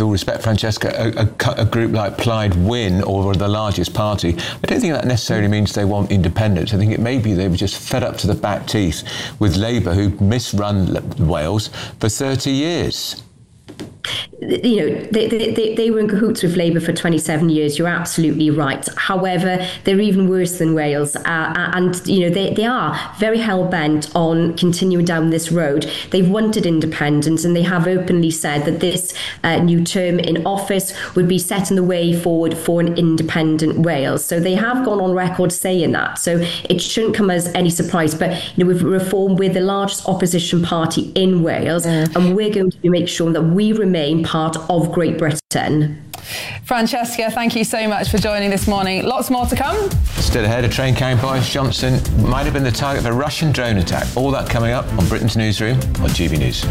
with all respect, Francesca, a group like Plaid Win, or the largest party, I don't think that necessarily means they want independence. I think it may be they were just fed up to the back teeth with Labour, who misrun Wales for 30 years. You know, they were in cahoots with Labour for 27 years. You're absolutely right. However, they're even worse than Wales. And, you know, they are very hell-bent on continuing down this road. They've wanted independence, and they have openly said that this new term in office would be setting the way forward for an independent Wales. So they have gone on record saying that. So it shouldn't come as any surprise. But, you know, with Reform, we're the largest opposition party in Wales, and we're going to make sure that we remain part of Great Britain. Francesca, thank you so much for joining this morning. Lots more to come. Still ahead, a train carrying Boris Johnson might have been the target of a Russian drone attack. All that coming up on Britain's Newsroom on GB News.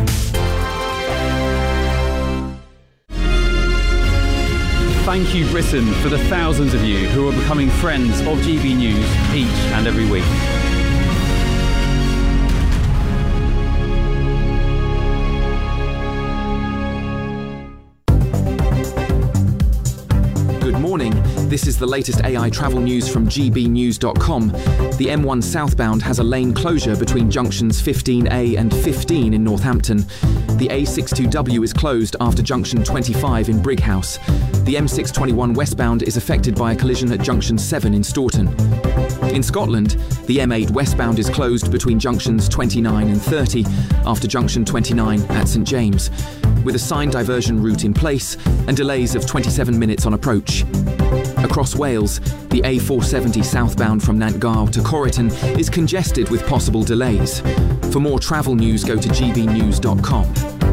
Thank you, Britain, for the thousands of you who are becoming friends of GB News each and every week. Good morning. This is the latest AI travel news from gbnews.com. The M1 southbound has a lane closure between junctions 15A and 15 in Northampton. The A62W is closed after junction 25 in Brighouse. The M621 westbound is affected by a collision at junction 7 in Staunton. In Scotland, the M8 westbound is closed between junctions 29 and 30 after junction 29 at St James, with a signed diversion route in place and delays of 27 minutes on approach. Across Wales, the A470 southbound from Nantgarw to Corriton is congested with possible delays. For more travel news, go to gbnews.com.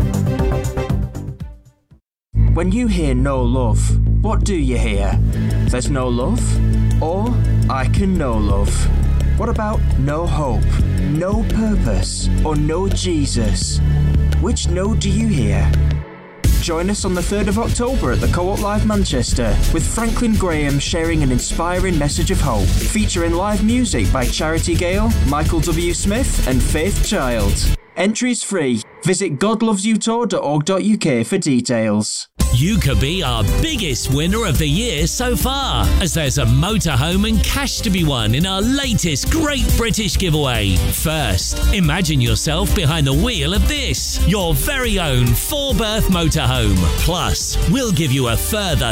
When you hear no love, what do you hear? There's no love? Or I can no love? What about no hope, no purpose, or no Jesus? Which no do you hear? Join us on the 3rd of October at the Co-op Live Manchester, with Franklin Graham sharing an inspiring message of hope, featuring live music by Charity Gale, Michael W. Smith and Faith Child. Entries free. Visit godlovesyoutour.org.uk for details. You could be our biggest winner of the year so far, as there's a motorhome and cash to be won in our latest Great British Giveaway. First, imagine yourself behind the wheel of this, your very own 4-berth motorhome. Plus, we'll give you a further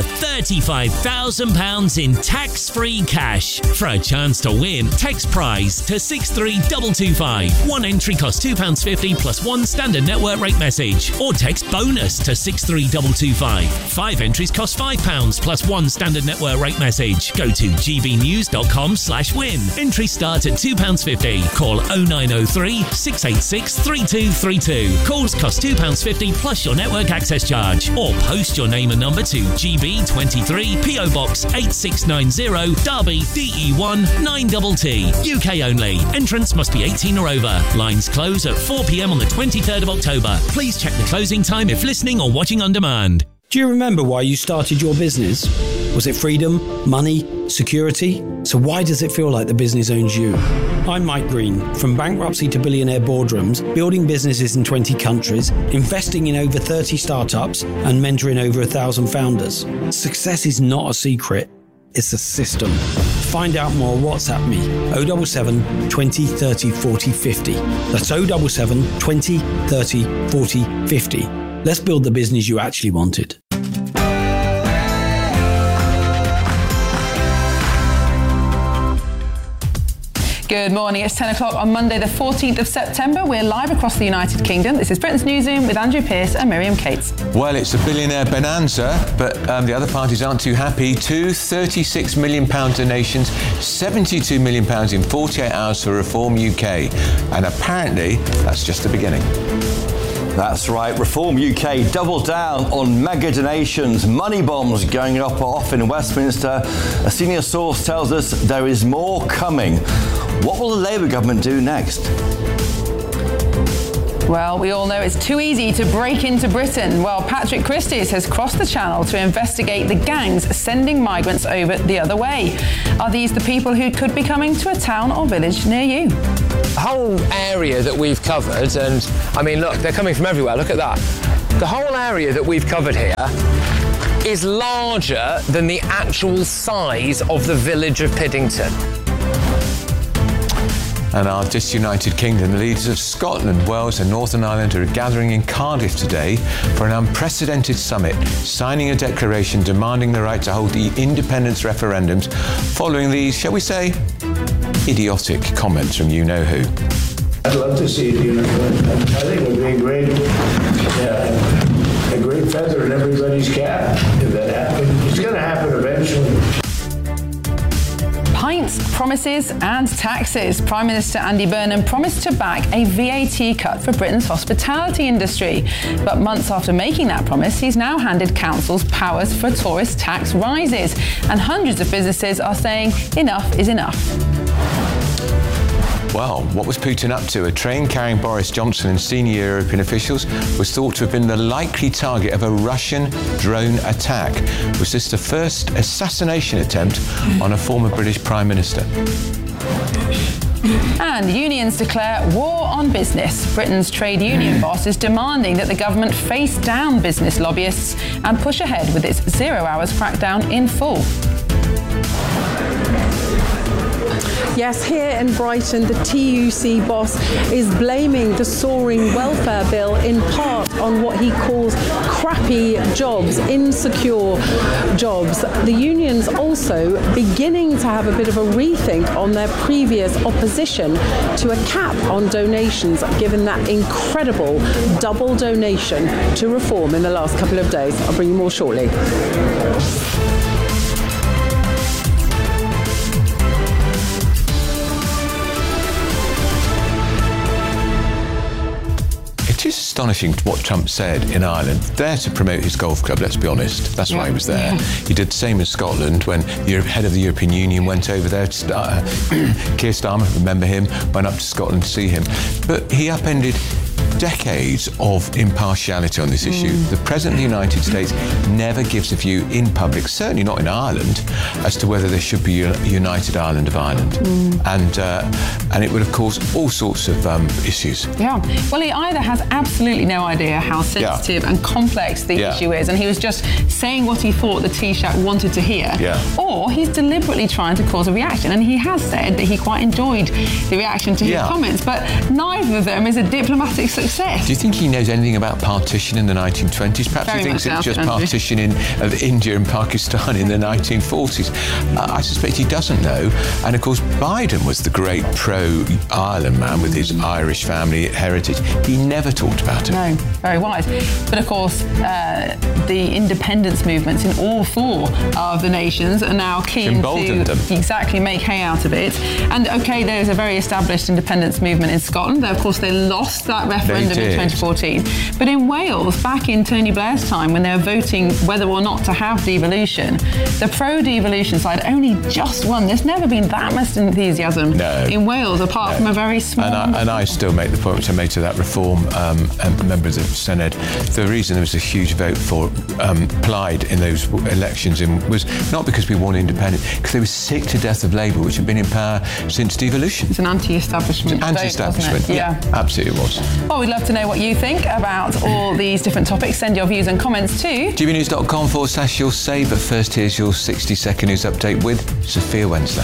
£35,000 in tax-free cash. For a chance to win, text prize to 63225. One entry costs £2.50 plus one standard network rate message, or text bonus to 63225. 5 entries cost £5 plus one standard network rate message. Go to gbnews.com/win. Entries start at £2.50. Call 0903 686 3232. Calls cost £2.50 plus your network access charge. Or post your name and number to GB23 PO Box 8690 Derby DE1 9TT. UK only. Entrance must be 18 or over. Lines close at 4 p.m. on the 23rd of October. Please check the closing time if listening or watching on demand. Do you remember why you started your business? Was it freedom, money, security? So why does it feel like the business owns you? I'm Mike Green. From bankruptcy to billionaire boardrooms, building businesses in 20 countries, investing in over 30 startups, and mentoring over 1,000 founders. Success is not a secret. It's a system. To find out more, WhatsApp me 077 20 30 40 50. That's 077 20 30 40 50. Let's build the business you actually wanted. Good morning. It's 10 o'clock on Monday, the 14th of September. We're live across the United Kingdom. This is Britain's Newsroom with Andrew Pearce and Miriam Cates. Well, it's a billionaire bonanza, but the other parties aren't too happy. Two £36 million donations, £72 million in 48 hours for Reform UK. And apparently, that's just the beginning. That's right. Reform UK doubled down on mega donations, money bombs going off in Westminster. A senior source tells us there is more coming. What will the Labour government do next? Well, we all know it's too easy to break into Britain. Well, Patrick Christys has crossed the channel to investigate the gangs sending migrants over the other way. Are these the people who could be coming to a town or village near you? The whole area that we've covered, and I mean, look, they're coming from everywhere. Look at that. The whole area that we've covered here is larger than the actual size of the village of Piddington. And our disunited kingdom, the leaders of Scotland, Wales and Northern Ireland are gathering in Cardiff today for an unprecedented summit, signing a declaration demanding the right to hold the independence referendums following these, shall we say, idiotic comments from you-know-who. I'd love to see it, I think it would be a great feather in everybody's cap if that happened. It's going to happen eventually. Pints, promises and taxes. Prime Minister Andy Burnham promised to back a VAT cut for Britain's hospitality industry. But months after making that promise, he's now handed councils powers for tourist tax rises. And hundreds of businesses are saying enough is enough. Well, what was Putin up to? A train carrying Boris Johnson and senior European officials was thought to have been the likely target of a Russian drone attack. Was this the first assassination attempt on a former British Prime Minister? And unions declare war on business. Britain's trade union boss is demanding that the government face down business lobbyists and push ahead with its 0 hours crackdown in full. Yes, here in Brighton, the TUC boss is blaming the soaring welfare bill in part on what he calls crappy jobs, insecure jobs. The unions also beginning to have a bit of a rethink on their previous opposition to a cap on donations, given that incredible double donation to reform in the last couple of days. I'll bring you more shortly. It is astonishing what Trump said in Ireland, there to promote his golf club, let's be honest. That's why he was there. He did the same in Scotland when the head of the European Union went over there. Keir Starmer, remember him, went up to Scotland to see him. But he upended decades of impartiality on this issue. The President of the United States never gives a view in public, certainly not in Ireland, as to whether there should be a united Ireland of Ireland. And it would have caused all sorts of issues. Yeah. Well, he either has absolutely no idea how sensitive and complex the issue is, and he was just saying what he thought the Taoiseach wanted to hear, or he's deliberately trying to cause a reaction. And he has said that he quite enjoyed the reaction to his comments, but neither of them is a diplomatic success. Do you think he knows anything about partition in the 1920s? Perhaps he thinks it was just partition of India and Pakistan in the 1940s. I suspect he doesn't know. And of course, Biden was the great pro-Ireland man with his Irish family heritage. He never talked about it. No, very wise. But of course, the independence movements in all four of the nations are now keen to exactly make hay out of it. And okay, there's a very established independence movement in Scotland. Of course, they lost that referendum in 2014. But in Wales, back in Tony Blair's time, when they were voting whether or not to have devolution, the pro-devolution side only just won. There's never been that much enthusiasm in Wales, apart from a very small... And I still make the point, which I made to that Reform members of Senedd, the reason there was a huge vote for Plaid in those elections was not because we wanted independence, because they were sick to death of Labour, which had been in power since devolution. It's an anti-establishment. Anti-establishment, yeah. Absolutely it was. Well, we'd love to know what you think about all these different topics. Send your views and comments to gbnews.com/you'll save. But first, here's your 60-second news update with Sophia Wensler.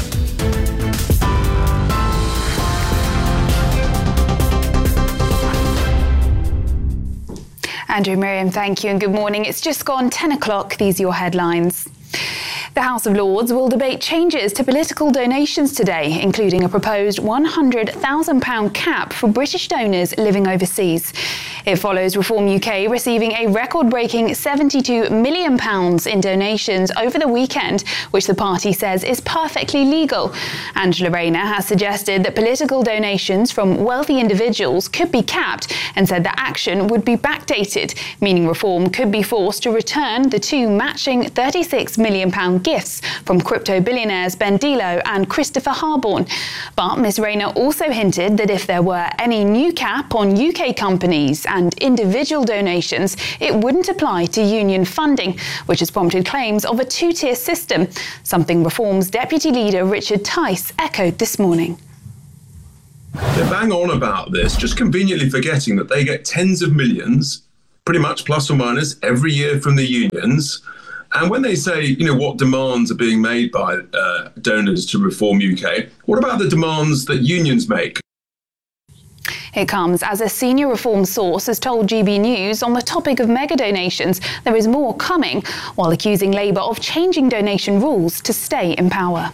Andrew, Miriam, thank you and good morning. It's just gone 10 o'clock. These are your headlines. The House of Lords will debate changes to political donations today, including a proposed £100,000 cap for British donors living overseas. It follows Reform UK receiving a record-breaking £72 million in donations over the weekend, which the party says is perfectly legal. Angela Rayner has suggested that political donations from wealthy individuals could be capped and said that action would be backdated, meaning Reform could be forced to return the two matching £36 million gifts from crypto billionaires Ben Dilo and Christopher Harborne. But Ms Rayner also hinted that if there were any new cap on UK companies and individual donations, it wouldn't apply to union funding, which has prompted claims of a two-tier system, something Reform's Deputy Leader Richard Tice echoed this morning. They bang on about this, just conveniently forgetting that they get tens of millions pretty much plus or minus every year from the unions. And when they say, what demands are being made by donors to Reform UK, what about the demands that unions make? It comes as a senior Reform source has told GB News on the topic of mega donations there is more coming, while accusing Labour of changing donation rules to stay in power.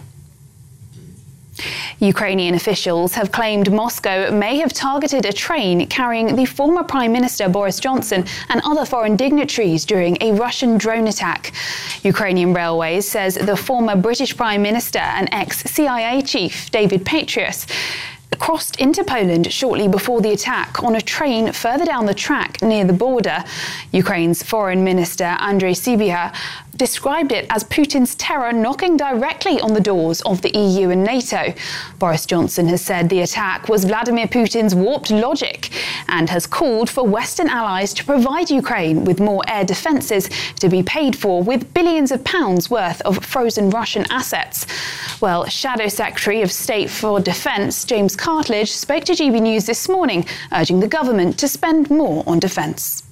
Ukrainian officials have claimed Moscow may have targeted a train carrying the former Prime Minister Boris Johnson and other foreign dignitaries during a Russian drone attack. Ukrainian Railways says the former British Prime Minister and ex-CIA chief David Petraeus crossed into Poland shortly before the attack on a train further down the track near the border. Ukraine's Foreign Minister Andrei Sybiha described it as Putin's terror knocking directly on the doors of the EU and NATO. Boris Johnson has said the attack was Vladimir Putin's warped logic and has called for Western allies to provide Ukraine with more air defences to be paid for with billions of pounds worth of frozen Russian assets. Well, Shadow Secretary of State for Defence James Cartledge spoke to GB News this morning, urging the government to spend more on defence.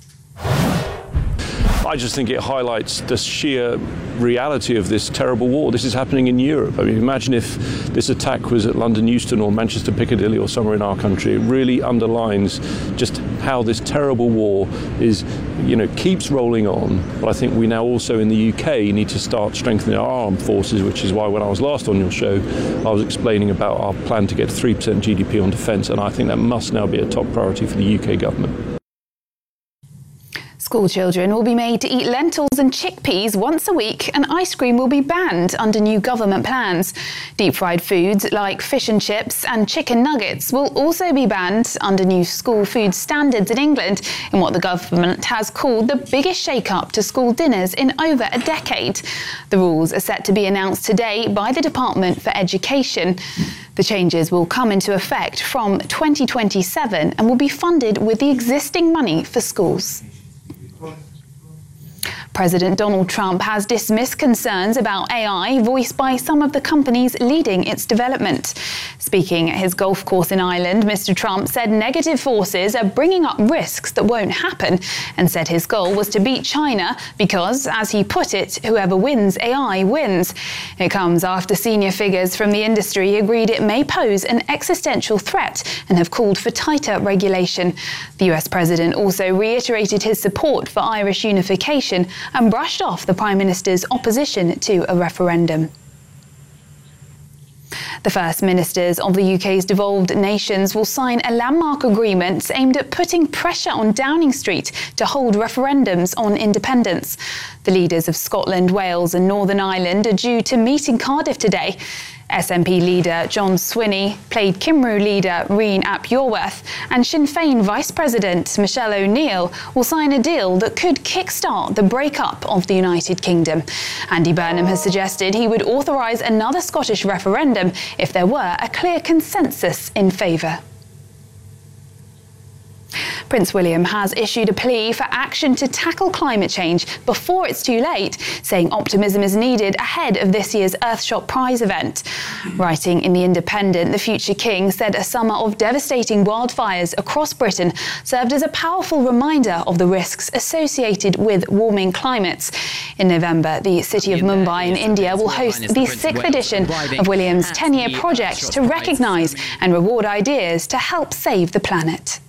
I just think it highlights the sheer reality of this terrible war. This is happening in Europe. I mean, imagine if this attack was at London Euston or Manchester Piccadilly or somewhere in our country. It really underlines just how this terrible war is, keeps rolling on. But I think we now also in the UK need to start strengthening our armed forces, which is why when I was last on your show, I was explaining about our plan to get 3% GDP on defence, and I think that must now be a top priority for the UK government. School children will be made to eat lentils and chickpeas once a week, and ice cream will be banned under new government plans. Deep-fried foods like fish and chips and chicken nuggets will also be banned under new school food standards in England, in what the government has called the biggest shake-up to school dinners in over a decade. The rules are set to be announced today by the Department for Education. The changes will come into effect from 2027 and will be funded with the existing money for schools. President Donald Trump has dismissed concerns about AI voiced by some of the companies leading its development. Speaking at his golf course in Ireland, Mr. Trump said negative forces are bringing up risks that won't happen, and said his goal was to beat China because, as he put it, whoever wins AI wins. It comes after senior figures from the industry agreed it may pose an existential threat and have called for tighter regulation. The US president also reiterated his support for Irish unification and brushed off the Prime Minister's opposition to a referendum. The First Ministers of the UK's devolved nations will sign a landmark agreement aimed at putting pressure on Downing Street to hold referendums on independence. The leaders of Scotland, Wales and Northern Ireland are due to meet in Cardiff today. SNP leader John Swinney, Plaid Cymru leader Reen ap Iorwerth and Sinn Féin Vice President Michelle O'Neill will sign a deal that could kickstart the breakup of the United Kingdom. Andy Burnham has suggested he would authorise another Scottish referendum if there were a clear consensus in favour. Prince William has issued a plea for action to tackle climate change before it's too late, saying optimism is needed ahead of this year's Earthshot Prize event. Writing in The Independent, the future king said a summer of devastating wildfires across Britain served as a powerful reminder of the risks associated with warming climates. In November, the city of Mumbai in India will host the 6th edition of William's 10-year project to recognise and reward ideas to help save the planet.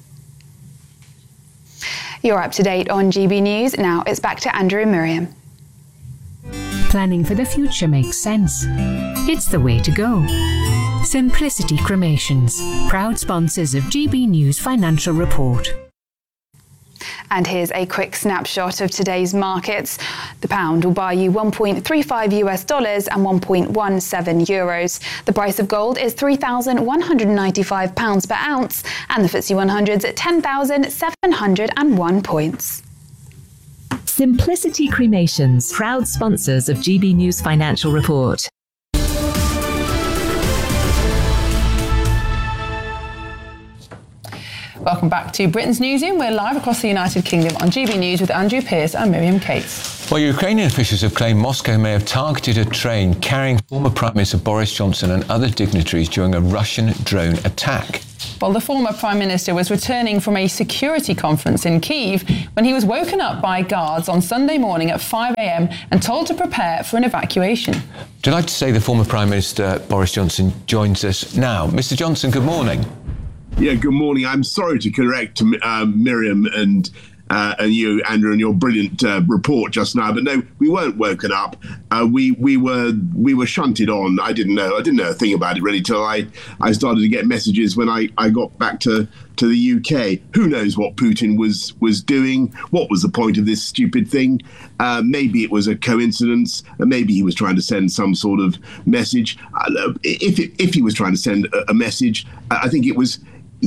You're up to date on GB News. Now it's back to Andrew and Miriam. Planning for the future makes sense. It's the way to go. Simplicity Cremations, proud sponsors of GB News Financial Report. And here's a quick snapshot of today's markets. The pound will buy you $1.35 and 1.17 euros. The price of gold is £3,195 per ounce, and the FTSE 100's at 10,701 points. Simplicity Cremations, proud sponsors of GB News Financial Report. Welcome back to Britain's Newsroom. We're live across the United Kingdom on GB News with Andrew Pearce and Miriam Cates. Well, Ukrainian officials have claimed Moscow may have targeted a train carrying former Prime Minister Boris Johnson and other dignitaries during a Russian drone attack. Well, the former Prime Minister was returning from a security conference in Kyiv when he was woken up by guards on Sunday morning at 5 a.m. and told to prepare for an evacuation. Delighted to say the former Prime Minister Boris Johnson joins us now. Mr. Johnson, good morning. Yeah, good morning. I'm sorry to correct Miriam and you, Andrew, and your brilliant report just now. But no, we weren't woken up. We were shunted on. I didn't know a thing about it really till I started to get messages when I got back to the UK. Who knows what Putin was doing? What was the point of this stupid thing? Maybe it was a coincidence. Maybe he was trying to send some sort of message. If he was trying to send a message, I think it was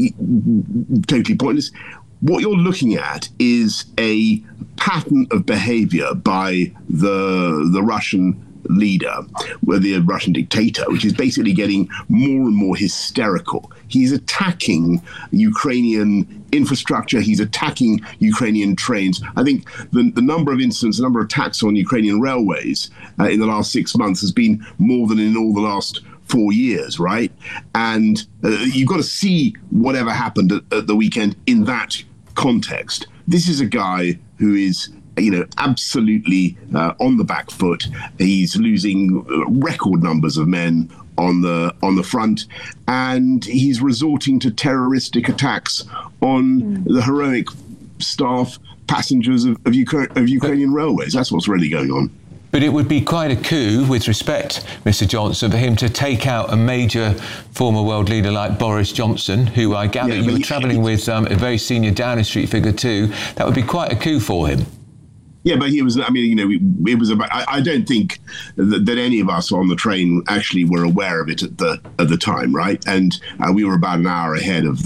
totally pointless. What you're looking at is a pattern of behavior by the Russian leader, the Russian dictator, which is basically getting more and more hysterical. He's attacking Ukrainian infrastructure. He's attacking Ukrainian trains. I think the number of incidents, the number of attacks on Ukrainian railways in the last 6 months has been more than in all the last 4 years, right? And you've got to see whatever happened at the weekend in that context. This is a guy who is, absolutely on the back foot. He's losing record numbers of men on the front, and he's resorting to terroristic attacks on the heroic staff, passengers of Ukrainian railways. That's what's really going on. But it would be quite a coup, with respect, Mr. Johnson, for him to take out a major former world leader like Boris Johnson, who I gather you were travelling with a very senior Downing Street figure too. That would be quite a coup for him. Yeah, but he was, it was about, I don't think that any of us on the train actually were aware of it at the time, right? And we were about an hour ahead of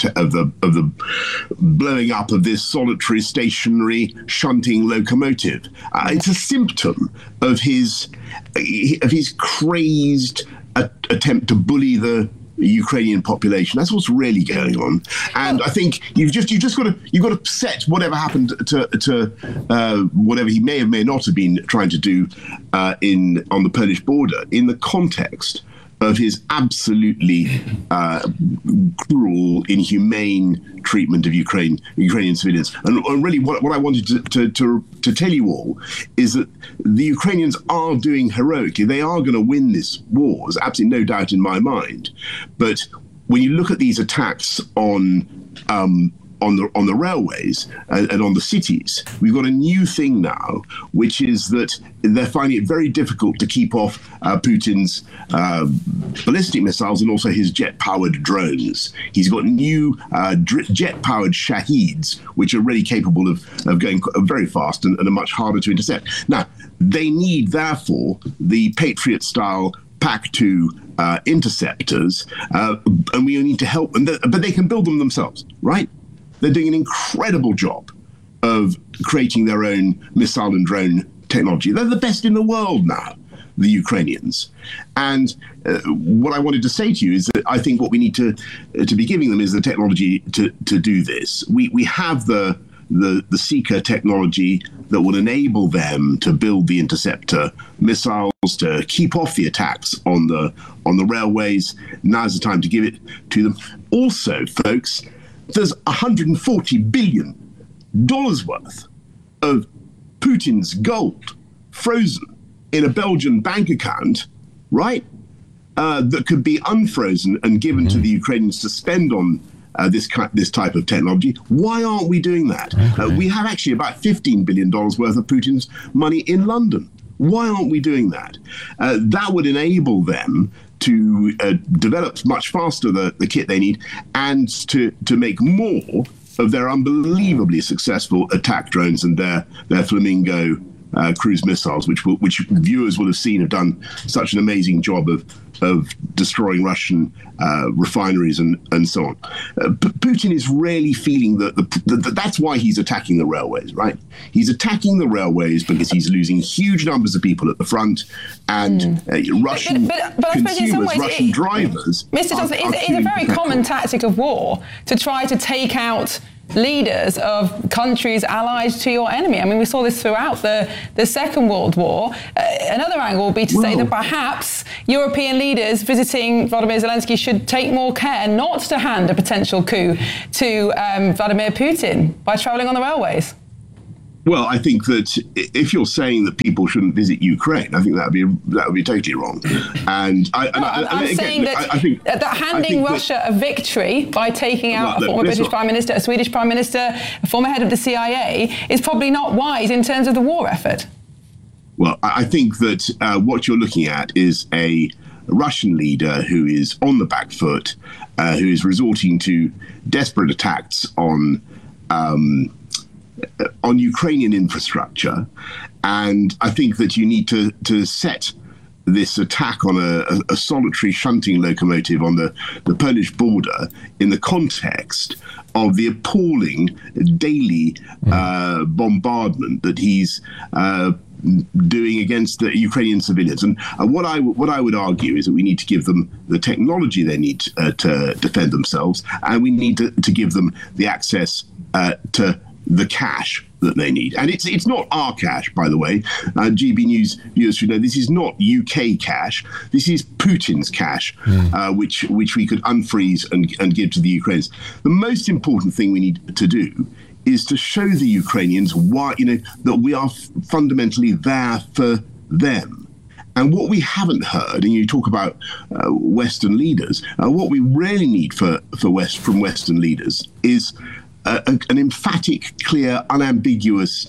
the blowing up of this solitary, stationary, shunting locomotive. It's a symptom of his crazed attempt to bully the Ukrainian population. That's what's really going on. And I think you've got to set whatever happened to whatever he may not have been trying to do on the Polish border in the context of his absolutely cruel, inhumane treatment of Ukrainian civilians. And really what I wanted to tell you all is that the Ukrainians are doing heroically. They are going to win this war. There's absolutely no doubt in my mind. But when you look at these attacks on the railways and on the cities, we've got a new thing now, which is that they're finding it very difficult to keep off Putin's ballistic missiles and also his jet-powered drones. He's got new jet-powered Shaheeds, which are really capable of going very fast and are much harder to intercept. Now, they need, therefore, the Patriot-style PAC-2 interceptors, and we need to help them, but they can build them themselves, right? They're doing an incredible job of creating their own missile and drone technology. They're the best in the world now, the Ukrainians. And what I wanted to say to you is that I think what we need to be giving them is the technology to do this. We have the Seeker technology that will enable them to build the interceptor missiles, to keep off the attacks on the railways. Now's the time to give it to them. Also, folks, there's $140 billion worth of Putin's gold frozen in a Belgian bank account, right? That could be unfrozen and given to the Ukrainians to spend on this type of technology. Why aren't we doing that? We have actually about $15 billion worth of Putin's money in London. Why aren't we doing that? That would enable them to develop much faster the kit they need and to make more of their unbelievably successful attack drones and their Flamingo cruise missiles, which viewers will have seen have done such an amazing job of destroying Russian refineries and so on. Putin is really feeling that that's why he's attacking the railways, right? He's attacking the railways because he's losing huge numbers of people at the front, and Russian consumers, Russian drivers. Mr. Johnson, it's a very common tactic of war to try to take out leaders of countries allied to your enemy. I mean, we saw this throughout the Second World War. Another angle would be to say that perhaps European leaders visiting Volodymyr Zelensky should take more care not to hand a potential coup to Vladimir Putin by travelling on the railways. Well, I think that if you're saying that people shouldn't visit Ukraine, I think that would be totally wrong. And I'm saying that handing Russia a victory by taking out a former British Prime Minister, a Swedish Prime Minister, a former head of the CIA is probably not wise in terms of the war effort. Well, I think that what you're looking at is a Russian leader who is on the back foot, who is resorting to desperate attacks on Ukrainian infrastructure. And I think that you need to set this attack on a solitary shunting locomotive on the Polish border in the context of the appalling daily bombardment that he's doing against the Ukrainian civilians. And what I would argue is that we need to give them the technology they need to defend themselves, and we need to give them the access to the cash that they need. And it's not our cash, by the way. GB News viewers should know this is not UK cash. This is Putin's cash, which we could unfreeze and give to the Ukrainians. The most important thing we need to do is to show the Ukrainians why, that we are fundamentally there for them. And what we haven't heard, and you talk about Western leaders, what we really need from Western leaders is an emphatic, clear, unambiguous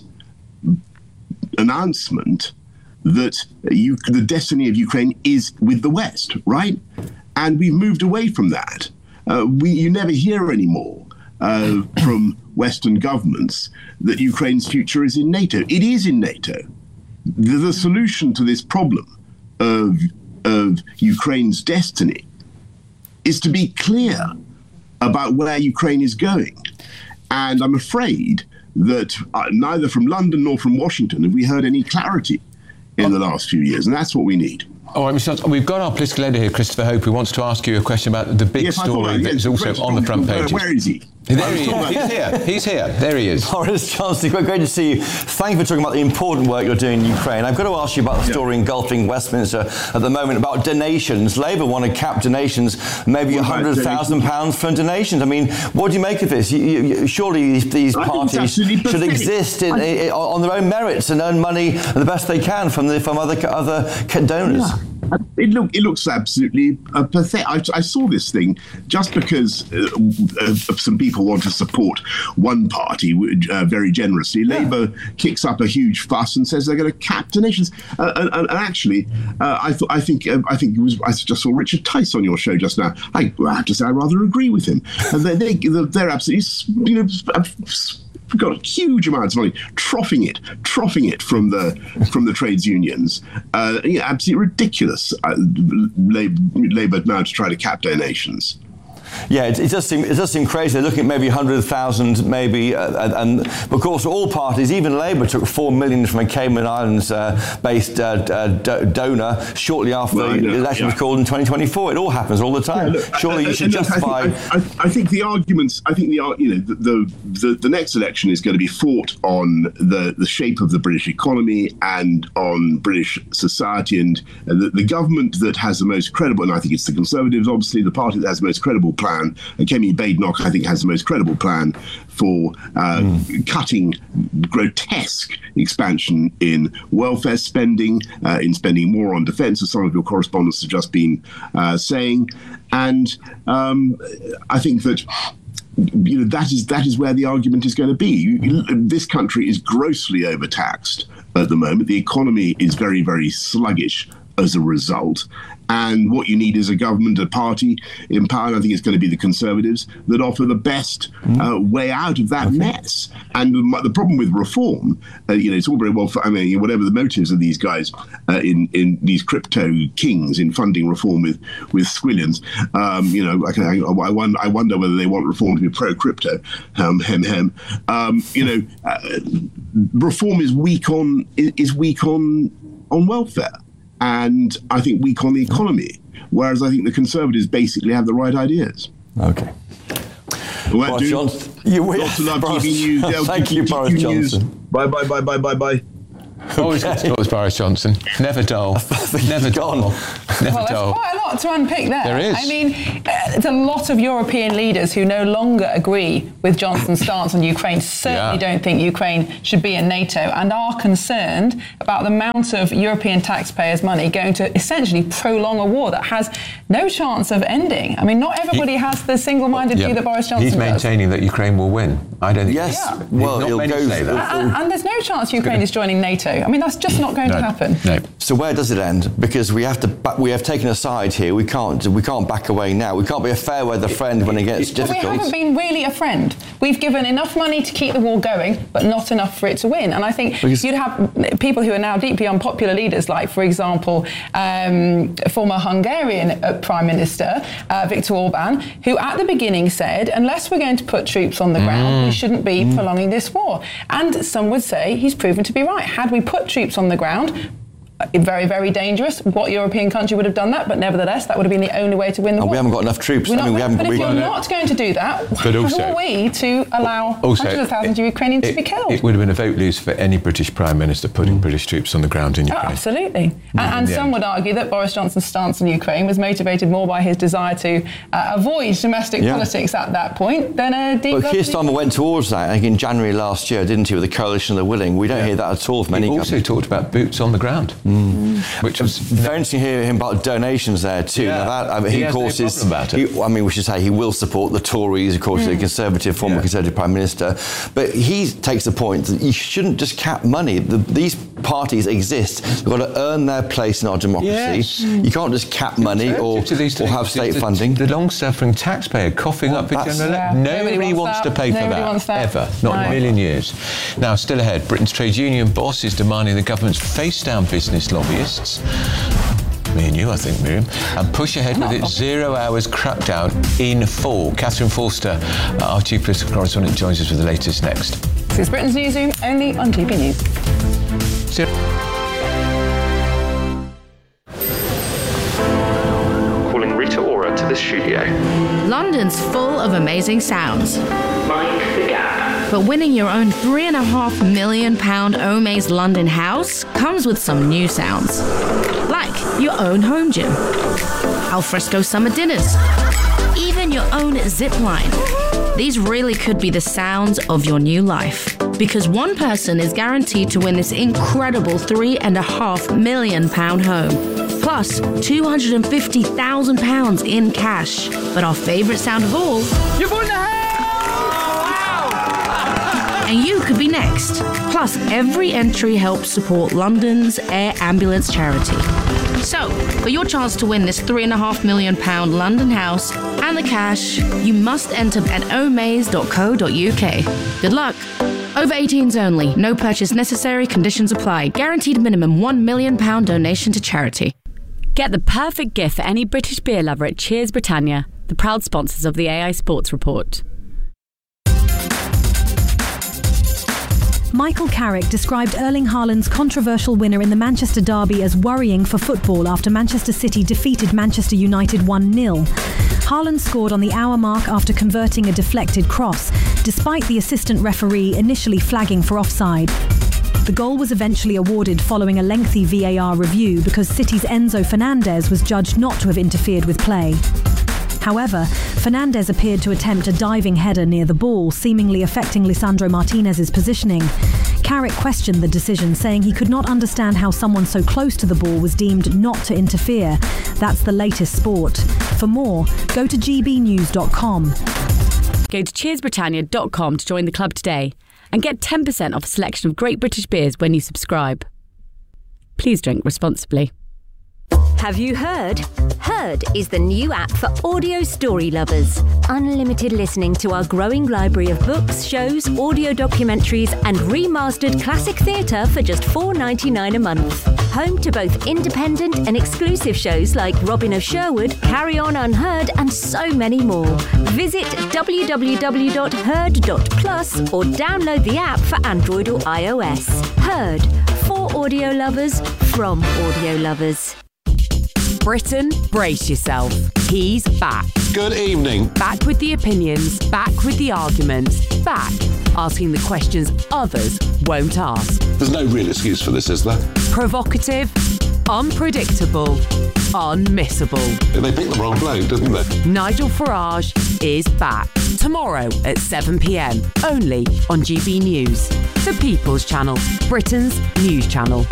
announcement that the destiny of Ukraine is with the West, right? And we've moved away from that. You never hear anymore from Western governments that Ukraine's future is in NATO. It is in NATO. The solution to this problem of Ukraine's destiny is to be clear about where Ukraine is going. And I'm afraid that neither from London nor from Washington have we heard any clarity in the last few years, and that's what we need. All right, Mr. Johnson, we've got our political editor here, Christopher Hope, who wants to ask you a question about the big story that's also on the front page. Where is he? There he is. He's here. There he is. Boris Johnson, great to see you. Thank you for talking about the important work you're doing in Ukraine. I've got to ask you about the story engulfing Westminster at the moment about donations. Labour want to cap donations, maybe £100,000 from donations. I mean, what do you make of this? Surely these parties should exist on their own merits and earn money the best they can from other donors. Yeah. It looks absolutely pathetic. I saw this thing just because some people want to support one party very generously. Yeah. Labour kicks up a huge fuss and says they're going to cap donations. And actually, I just saw Richard Tice on your show just now. I have to say I rather agree with him. They're absolutely got huge amounts of money, troughing it from the trades unions. Absolutely ridiculous. Labour now to try to cap donations. Yeah, it does seem crazy. They're looking at maybe 100,000, maybe, and of course all parties, even Labour, took 4 million from a Cayman Islands-based donor shortly after the election was called in 2024. It all happens all the time. Surely you should justify. I think the arguments. I think the next election is going to be fought on the shape of the British economy and on British society, and the government that has the most credible, and I think it's the Conservatives, obviously, the party that has the most credible plan. Kemi Badenoch, I think, has the most credible plan for cutting grotesque expansion in welfare spending, in spending more on defence, as some of your correspondents have just been saying. And I think that that is where the argument is going to be. This country is grossly overtaxed at the moment. The economy is very, very sluggish as a result. And what you need is a government, a party in power, and I think it's going to be the Conservatives, that offer the best way out of that mess. And the problem with reform, it's all very well, whatever the motives of these guys in these crypto kings in funding reform with squillions, I wonder whether they want reform to be pro-crypto. Reform is weak on welfare. And I think weak on the economy, whereas I think the Conservatives basically have the right ideas. Okay. Boris Johnson, You will. Lots of love, GB News. Thank you, Boris Johnson. Bye. Always good to talk to Boris Johnson. Never dull. Never dull. Never Well, dull. there's quite a lot to unpick there. There is. I mean, there's a lot of European leaders who no longer agree with Johnson's stance on Ukraine, certainly don't think Ukraine should be in NATO, and are concerned about the amount of European taxpayers' money going to essentially prolong a war that has no chance of ending. I mean, not everybody has the single-minded view that Boris Johnson He's maintaining that Ukraine will win. I don't think. Yes. Yeah. Well, not many say that. And there's no chance Ukraine is joining NATO. I mean, that's just not going to happen. No. So where does it end? Because we have taken a side here. We can't back away now. We can't be a fair weather friend when it gets difficult. We haven't been really a friend. We've given enough money to keep the war going, but not enough for it to win. And I think you'd have people who are now deeply unpopular leaders, like, for example, former Hungarian Prime Minister Viktor Orban, who at the beginning said, unless we're going to put troops on the ground, we shouldn't be prolonging this war. And some would say he's proven to be right. Had we put troops on the ground, very, very dangerous. What European country would have done that? But nevertheless, that would have been the only way to win the war. We haven't got enough troops. But if you're not going to do that, who are we to allow hundreds of thousands of Ukrainians to be killed? It would have been a vote lose for any British Prime Minister putting British troops on the ground in Ukraine. Absolutely. And some would argue that Boris Johnson's stance on Ukraine was motivated more by his desire to avoid domestic politics at that point than a deep... But Keir Starmer went towards that in January last year, didn't he, with the Coalition of the Willing? We don't hear that at all from any... He also talked about boots on the ground. Which was very interesting to hear him about donations there too. Yeah. Now that, he of course no problem about it. we should say he will support the Tories, of course, the Conservative, former Conservative Prime Minister. But he takes the point that you shouldn't just cap money. These parties exist. They've got to earn their place in our democracy. Yes. You can't just cap money or have state funding. The long-suffering taxpayer coughing up for general election. Nobody wants to pay for that. Ever. Not in a million years. Now, still ahead, Britain's trade union boss is demanding the government's face down business lobbyists. Me and you, I think, Miriam. And push ahead with its 0 hours crackdown in full. Catherine Forster, our chief political correspondent, joins us with the latest next. This is Britain's Newsroom, only on GB News. Calling Rita Ora to the studio. London's full of amazing sounds. Mind the gap. But winning your own £3.5 million Omaze London house comes with some new sounds. Like your own home gym, alfresco summer dinners, even your own zip line. These really could be the sounds of your new life. Because one person is guaranteed to win this incredible £3.5 million home. Plus £250,000 in cash. But our favourite sound of all... You've won the house! And you could be next. Plus, every entry helps support London's Air Ambulance charity. So, for your chance to win this £3.5 million London house and the cash, you must enter at omaze.co.uk. Good luck. Over 18s only. No purchase necessary. Conditions apply. Guaranteed minimum £1 million donation to charity. Get the perfect gift for any British beer lover at Cheers Britannia, the proud sponsors of the AI Sports Report. Michael Carrick described Erling Haaland's controversial winner in the Manchester derby as worrying for football after Manchester City defeated Manchester United 1-0. Haaland scored on the hour mark after converting a deflected cross, despite the assistant referee initially flagging for offside. The goal was eventually awarded following a lengthy VAR review because City's Enzo Fernandez was judged not to have interfered with play. However, Fernandez appeared to attempt a diving header near the ball, seemingly affecting Lisandro Martinez's positioning. Carrick questioned the decision, saying he could not understand how someone so close to the ball was deemed not to interfere. That's the latest sport. For more, go to gbnews.com. Go to cheersbritannia.com to join the club today and get 10% off a selection of great British beers when you subscribe. Please drink responsibly. Have you heard? Heard is the new app for audio story lovers. Unlimited listening to our growing library of books, shows, audio documentaries and remastered classic theatre for just $4.99 a month. Home to both independent and exclusive shows like Robin of Sherwood, Carry On Unheard and so many more. Visit www.heard.plus or download the app for Android or iOS. Heard, for audio lovers, from audio lovers. Britain, brace yourself. He's back. Good evening. Back with the opinions, back with the arguments, back asking the questions others won't ask. There's no real excuse for this, is there? Provocative, unpredictable, unmissable. They picked the wrong bloke, didn't they? Nigel Farage is back. Tomorrow at 7 p.m, only on GB News. The People's Channel, Britain's news channel.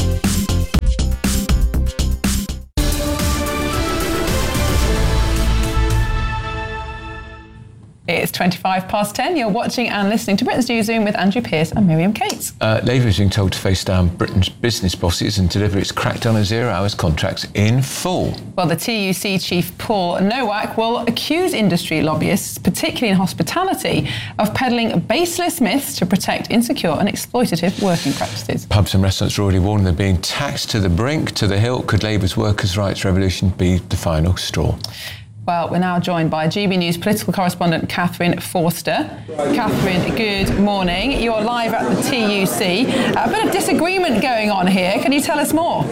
It's 10:25. You're watching and listening to Britain's Newsroom with Andrew Pearce and Miriam Cates. Labour is being told to face down Britain's business bosses and deliver its crackdown on zero-hours contracts in full. Well, the TUC chief, Paul Nowak, will accuse industry lobbyists, particularly in hospitality, of peddling baseless myths to protect insecure and exploitative working practices. Pubs and restaurants are already warning they're being taxed to the brink, to the hilt. Could Labour's workers' rights revolution be the final straw? Well, we're now joined by GB News political correspondent Catherine Forster. Catherine, good morning. You're live at the TUC. A bit of disagreement going on here. Can you tell us more?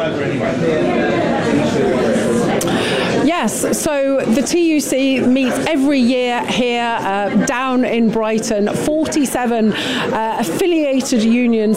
Yes, so the TUC meets every year here down in Brighton. 47 affiliated unions,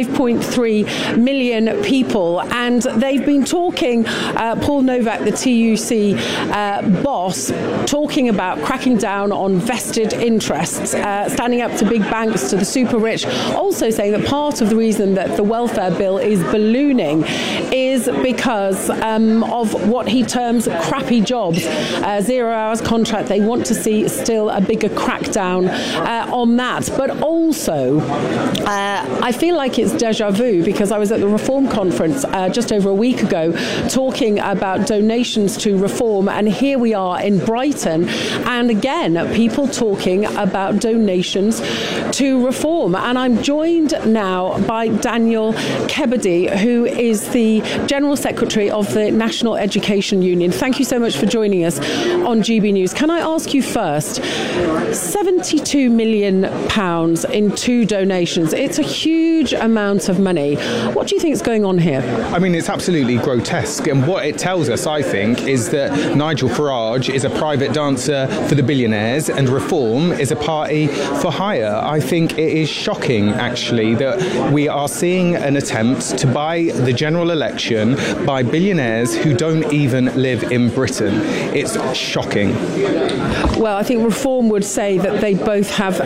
5.3 million people. And they've been talking, Paul Nowak, the TUC boss, talking about cracking down on vested interests, standing up to big banks, to the super rich, also saying that part of the reason that the welfare bill is ballooning is because of what he terms crappy jobs, 0 hours contract. They want to see still a bigger crackdown on that. But also, I feel like it's deja vu because I was at the Reform conference just over a week ago talking about donations to Reform, and here we are in Brighton, and again, people talking about donations to Reform. And I'm joined now by Daniel Kebede, who is the General Secretary of the National Education Union. Thank you so much for joining us on GB News. Can I ask you first, £72 million in 2 donations. It's a huge amount of money. What do you think is going on here? I mean, it's absolutely grotesque. And what it tells us, I think, is that Nigel Farage is a private dancer for the billionaires and Reform is a party for hire. I think it is shocking, actually, that we are seeing an attempt to buy the general election by billionaires who don't even live in Britain. It's shocking. Well, I think Reform would say that they both have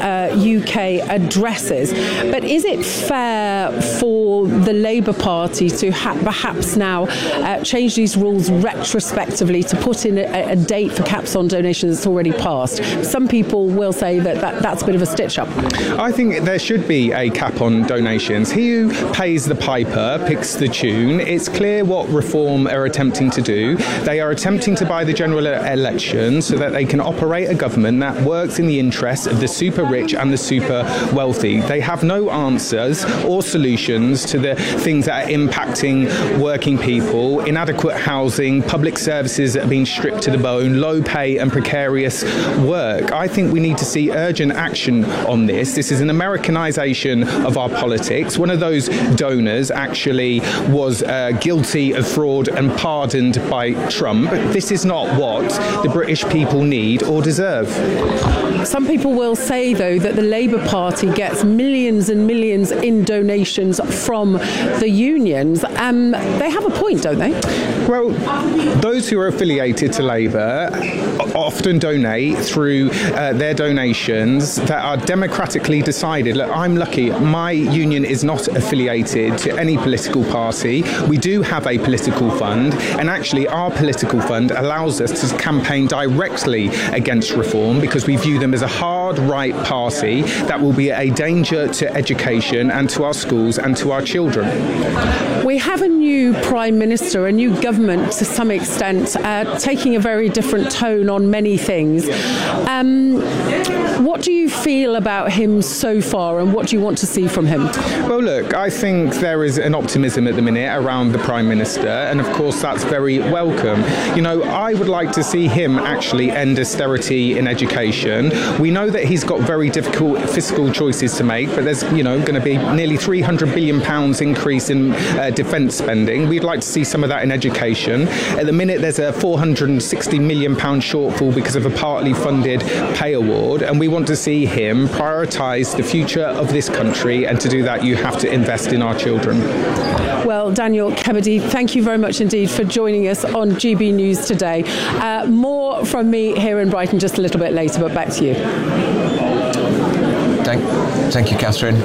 UK addresses. But is it fair for the Labour Party to perhaps now change these rules retrospectively to put in a date for caps on donations that's already passed? Some people will say that that's a bit of a stitch-up. I think there should be a cap on donations. He who pays the piper picks the tune. It's clear what Reform are attempting to do. They are attempting to buy the general election so that they can operate a government that works in the interests of the super rich and the super wealthy. They have no answers or solutions to the things that are impacting working people: inadequate housing, public services that are being stripped to the bone, low pay and precarious work. I think we need to see urgent action on this. This is an Americanization of our politics. One of those donors actually was guilty of fraud and pardoned by Trump. This is not what the British people need or deserve. Some people will say, though, that the Labour Party gets millions and millions in donations from the unions. They have a point, don't they? Well, those who are affiliated to Labour often donate through their donations that are democratically decided. Look, I'm lucky. My union is not affiliated to any political party. We do have a political fund, and actually our political fund allows us to campaign directly against Reform because we view them as a hard right party that will be a danger to education and to our schools and to our children. We have a new Prime Minister, a new government to some extent, taking a very different tone on many things. What do you feel about him so far, and what do you want to see from him? Well, look, I think there is an optimism at the minute around the Prime Minister, and of course that's very welcome. You I would like to see him actually end austerity in education. We know that he's got very difficult fiscal choices to make, but there's, going to be nearly £300 billion increase in defence spending. We'd like to see some of that in education. At the minute, there's a £460 million shortfall because of a partly funded pay award, and we want to see him prioritise the future of this country, and to do that, you have to invest in our children. Well, Daniel Kebede, thank you very much indeed for joining us on GB News today. More from me here in Brighton just a little bit later, but back to you. Thank you, Catherine.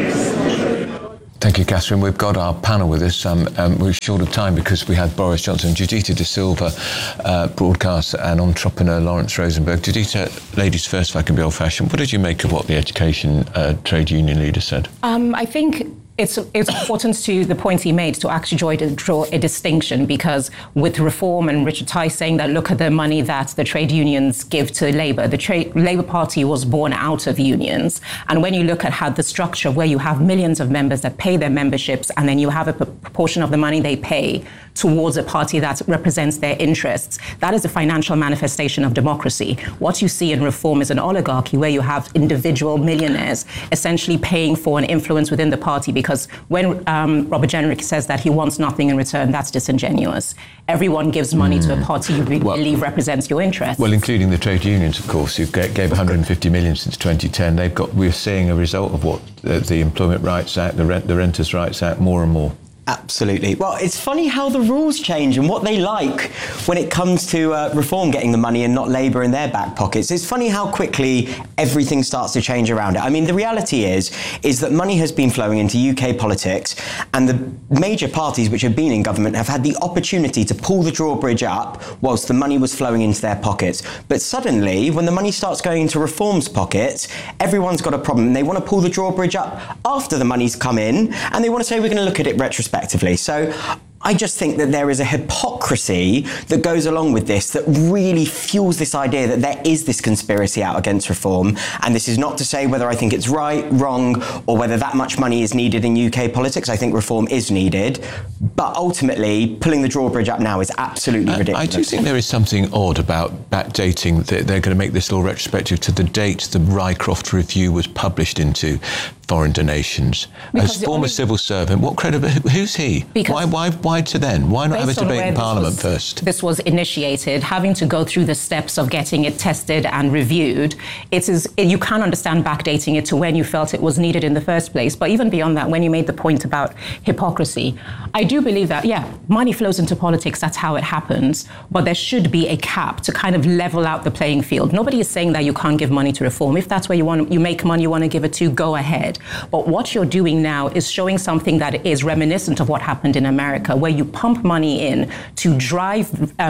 Thank you, Catherine. We've got our panel with us. We're short of time because we had Boris Johnson, Juditha De Silva, broadcaster and entrepreneur Lawrence Rosenberg. Juditha, ladies first, if I can be old-fashioned. What did you make of what the education trade union leader said? I think it's important to the point he made to actually draw a distinction, because with Reform and Richard Tice saying that look at the money that the trade unions give to Labour, the Labour Party was born out of unions. And when you look at how the structure where you have millions of members that pay their memberships, and then you have a proportion of the money they pay towards a party that represents their interests, that is a financial manifestation of democracy. What you see in Reform is an oligarchy where you have individual millionaires essentially paying for an influence within the party, because when Robert Jenrick says that he wants nothing in return, that's disingenuous. Everyone gives money to a party you believe represents your interests. Well, including the trade unions, of course, who gave 150 million since 2010. We're seeing a result of what the Employment Rights Act, the Renters' Rights Act, more and more. Absolutely. Well, it's funny how the rules change and what they like when it comes to Reform getting the money and not Labour in their back pockets. It's funny how quickly everything starts to change around it. I mean, the reality is that money has been flowing into UK politics, and the major parties which have been in government have had the opportunity to pull the drawbridge up whilst the money was flowing into their pockets. But suddenly, when the money starts going into Reform's pockets, everyone's got a problem, and they want to pull the drawbridge up after the money's come in, and they want to say we're going to look at it retrospectively. So I just think that there is a hypocrisy that goes along with this that really fuels this idea that there is this conspiracy out against Reform. And this is not to say whether I think it's right, wrong, or whether that much money is needed in UK politics. I think Reform is needed. But ultimately, pulling the drawbridge up now is absolutely ridiculous. I do think there is something odd about backdating. They're going to make this law retrospective to the date the Rycroft Review was published into foreign donations. Because as former civil servant, what credibility? Who's he? Why to then? Why not have a debate in Parliament first? This was initiated, having to go through the steps of getting it tested and reviewed. You can understand backdating it to when you felt it was needed in the first place. But even beyond that, when you made the point about hypocrisy, I do believe that, money flows into politics, that's how it happens. But there should be a cap to kind of level out the playing field. Nobody is saying that you can't give money to Reform. If that's where you make money, you want to give it to, go ahead. But what you're doing now is showing something that is reminiscent of what happened in America, where you pump money in to drive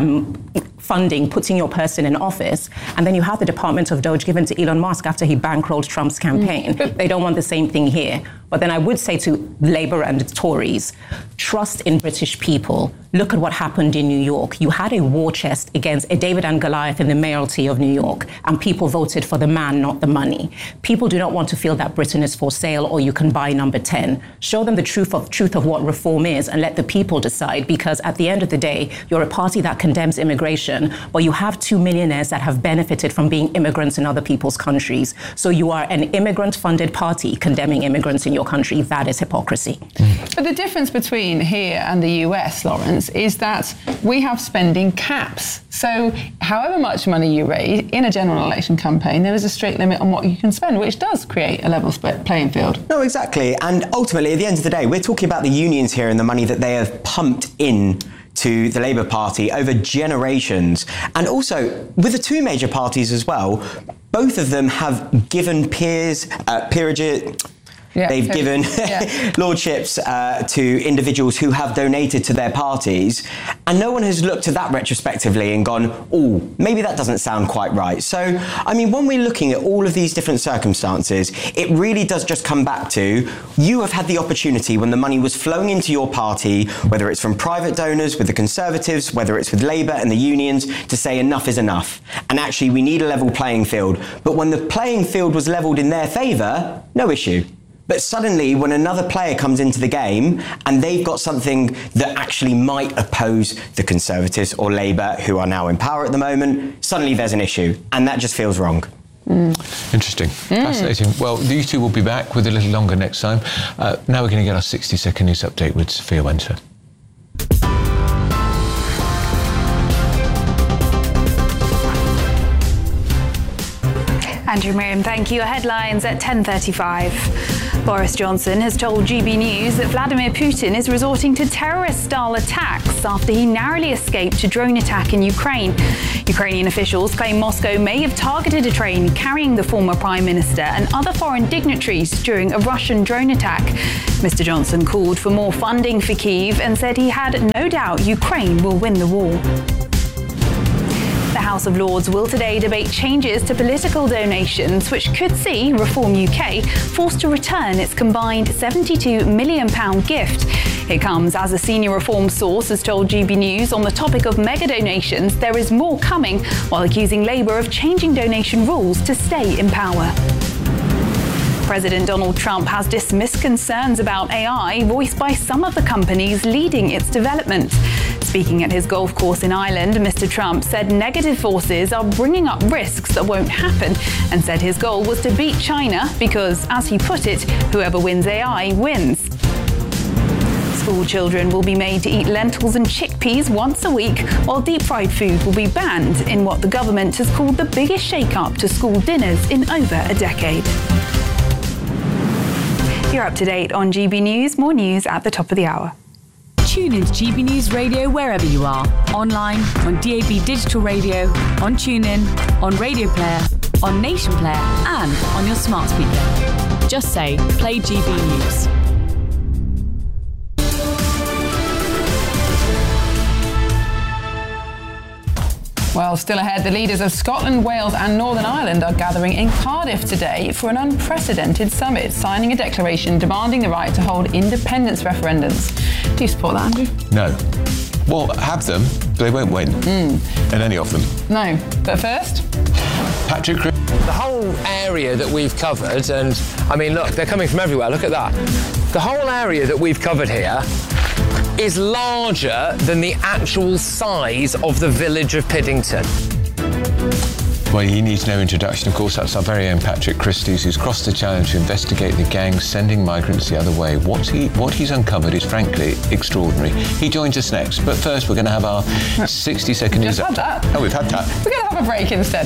funding, putting your person in office, and then you have the Department of Doge given to Elon Musk after he bankrolled Trump's campaign. They don't want the same thing here. But then I would say to Labour and the Tories, trust in British people. Look at what happened in New York. You had a war chest against a David and Goliath in the mayoralty of New York, and people voted for the man, not the money. People do not want to feel that Britain is for sale or you can buy number 10. Show them the truth of what Reform is and let the people decide, because at the end of the day, you're a party that condemns immigration, but you have 2 millionaires that have benefited from being immigrants in other people's countries. So you are an immigrant-funded party condemning immigrants in your country. That is hypocrisy. But the difference between here and the US, Lawrence, is that we have spending caps. So however much money you raise in a general election campaign, there is a strict limit on what you can spend, which does create a level playing field. No, exactly. And ultimately, at the end of the day, we're talking about the unions here and the money that they have pumped in to the Labour Party over generations. And also, with the two major parties as well, both of them have given peerages... They've given lordships to individuals who have donated to their parties, and no one has looked at that retrospectively and gone, oh, maybe that doesn't sound quite right. So, I mean, when we're looking at all of these different circumstances, it really does just come back to, you have had the opportunity when the money was flowing into your party, whether it's from private donors, with the Conservatives, whether it's with Labour and the unions, to say enough is enough. And actually, we need a level playing field. But when the playing field was levelled in their favour, no issue. But suddenly, when another player comes into the game and they've got something that actually might oppose the Conservatives or Labour, who are now in power at the moment, suddenly there's an issue, and that just feels wrong. Interesting. Fascinating. Well, these two will be back with a little longer next time. Now we're going to get our 60-second news update with Sophia Winter. Andrew Miriam, thank you. Headlines at 10:35. Boris Johnson has told GB News that Vladimir Putin is resorting to terrorist-style attacks after he narrowly escaped a drone attack in Ukraine. Ukrainian officials claim Moscow may have targeted a train carrying the former Prime Minister and other foreign dignitaries during a Russian drone attack. Mr. Johnson called for more funding for Kyiv and said he had no doubt Ukraine will win the war. The House of Lords will today debate changes to political donations, which could see Reform UK forced to return its combined £72 million gift. It comes as a senior Reform source has told GB News on the topic of mega donations there is more coming, while accusing Labour of changing donation rules to stay in power. President Donald Trump has dismissed concerns about AI voiced by some of the companies leading its development. Speaking at his golf course in Ireland, Mr. Trump said negative forces are bringing up risks that won't happen and said his goal was to beat China because, as he put it, whoever wins AI wins. School children will be made to eat lentils and chickpeas once a week, while deep-fried food will be banned in what the government has called the biggest shake-up to school dinners in over a decade. You're up to date on GB News. More news at the top of the hour. Tune into GB News Radio wherever you are. Online, on DAB Digital Radio, on TuneIn, on Radio Player, on Nation Player, and on your smart speaker. Just say, play GB News. Well, still ahead, the leaders of Scotland, Wales and Northern Ireland are gathering in Cardiff today for an unprecedented summit, signing a declaration demanding the right to hold independence referendums. Do you support that, Andrew? No. Well, have them, but they won't win. In any of them. No. But first... Patrick... The whole area that we've covered, and I mean, look, they're coming from everywhere. Look at that. The whole area that we've covered here is larger than the actual size of the village of Piddington. Well, he needs no introduction. Of course, that's our very own Patrick Christys, who's crossed the challenge to investigate the gangs sending migrants the other way. What he's uncovered is, frankly, extraordinary. He joins us next. But first, we're going to have our 60-second news update. We've had that. Oh, we've had that. We're going to have a break instead.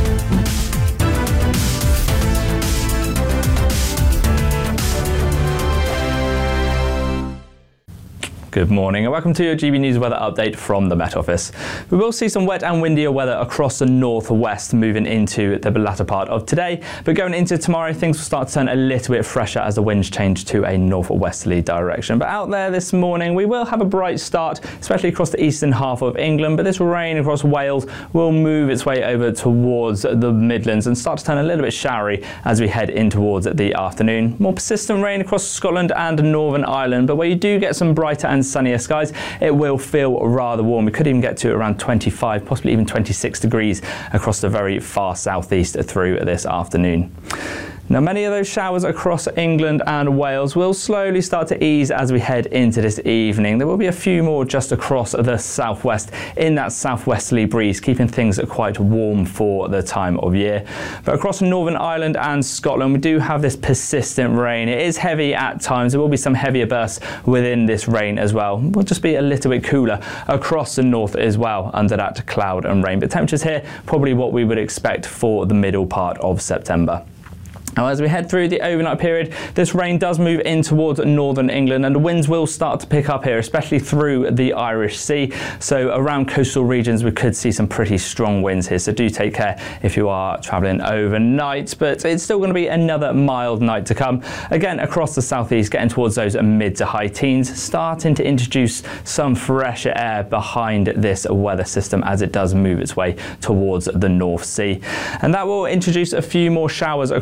Good morning and welcome to your GB News weather update from the Met Office. We will see some wet and windier weather across the northwest moving into the latter part of today, but going into tomorrow things will start to turn a little bit fresher as the winds change to a northwesterly direction. But out there this morning we will have a bright start, especially across the eastern half of England, but this rain across Wales will move its way over towards the Midlands and start to turn a little bit showery as we head in towards the afternoon. More persistent rain across Scotland and Northern Ireland, but where you do get some brighter and sunnier skies, it will feel rather warm. We could even get to around 25, possibly even 26 degrees across the very far southeast through this afternoon. Now, many of those showers across England and Wales will slowly start to ease as we head into this evening. There will be a few more just across the southwest in that southwesterly breeze, keeping things quite warm for the time of year. But across Northern Ireland and Scotland, we do have this persistent rain. It is heavy at times. There will be some heavier bursts within this rain as well. It will just be a little bit cooler across the north as well under that cloud and rain. But temperatures here, probably what we would expect for the middle part of September. Now, as we head through the overnight period, this rain does move in towards northern England and the winds will start to pick up here, especially through the Irish Sea. So around coastal regions, we could see some pretty strong winds here. So do take care if you are travelling overnight, but it's still going to be another mild night to come. Again, across the southeast, getting towards those mid to high teens, starting to introduce some fresher air behind this weather system as it does move its way towards the North Sea. And that will introduce a few more showers across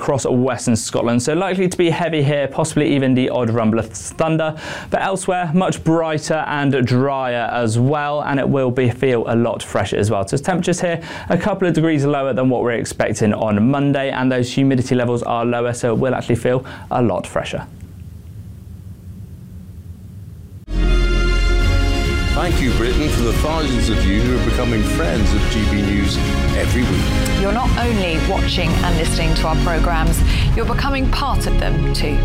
western Scotland, so likely to be heavy here, possibly even the odd rumble of thunder. But elsewhere, much brighter and drier as well, and it will feel a lot fresher as well. So temperatures here a couple of degrees lower than what we're expecting on Monday, and those humidity levels are lower, so it will actually feel a lot fresher. Thank you, Britain, for the thousands of you who are becoming friends of GB News every week. You're not only watching and listening to our programmes, you're becoming part of them too.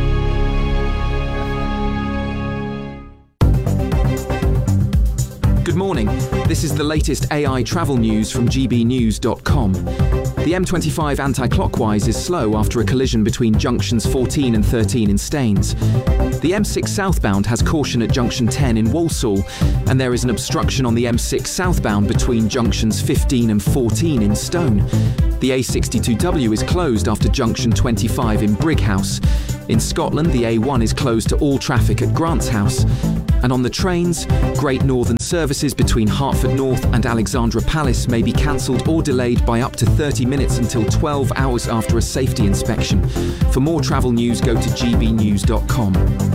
Good morning. This is the latest AI travel news from gbnews.com. The M25 anti-clockwise is slow after a collision between junctions 14 and 13 in Staines. The M6 southbound has caution at junction 10 in Walsall, and there is an obstruction on the M6 southbound between junctions 15 and 14 in Stone. The A62W is closed after junction 25 in Brighouse. In Scotland, the A1 is closed to all traffic at Grants House. And on the trains, Great Northern services between Hertford North and Alexandra Palace may be cancelled or delayed by up to 30 minutes until 12 hours after a safety inspection. For more travel news, go to gbnews.com.